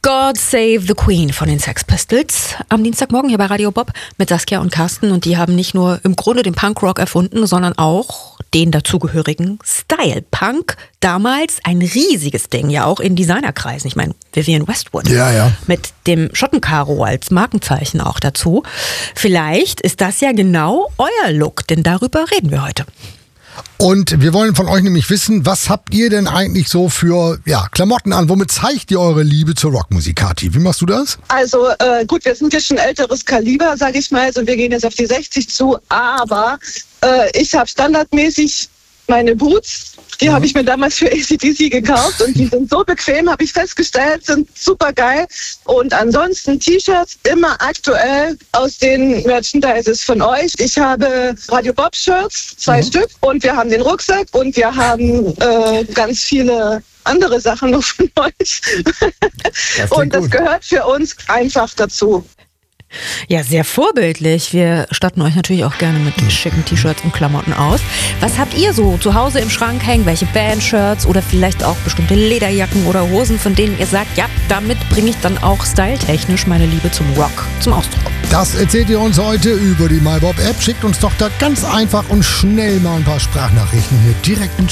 God Save the Queen von den Sex Pistols. Am Dienstagmorgen hier bei Radio Bob mit Saskia und Carsten. Und die haben nicht nur im Grunde den Punkrock erfunden, sondern auch den dazugehörigen Style. Punk, damals ein riesiges Ding, ja auch in Designerkreisen. Ich meine, Vivienne Westwood. Ja. Mit dem Schottenkaro als Markenzeichen auch dazu. Vielleicht ist das ja genau euer Look, denn darüber reden wir heute. Und wir wollen von euch nämlich wissen, was habt ihr denn eigentlich so für Klamotten an? Womit zeigt ihr eure Liebe zur Rockmusik, Kathi? Wie machst du das? Also gut, wir sind jetzt schon älteres Kaliber, sage ich mal. Also wir gehen jetzt auf die 60 zu. Aber ich habe standardmäßig meine Boots. Die habe ich mir damals für AC/DC gekauft und die sind so bequem, habe ich festgestellt, sind super geil. Und ansonsten T-Shirts immer aktuell aus den Merchandises von euch. Ich habe Radio Bob Shirts, 2 Stück, und wir haben den Rucksack und wir haben ganz viele andere Sachen noch von euch. Und das gehört für uns einfach dazu. Ja, sehr vorbildlich. Wir statten euch natürlich auch gerne mit schicken T-Shirts und Klamotten aus. Was habt ihr so zu Hause im Schrank hängen? Welche Bandshirts oder vielleicht auch bestimmte Lederjacken oder Hosen, von denen ihr sagt, ja, damit bringe ich dann auch styletechnisch meine Liebe zum Rock zum Ausdruck? Das erzählt ihr uns heute über die MyBob-App. Schickt uns doch da ganz einfach und schnell mal ein paar Sprachnachrichten hier direkt ins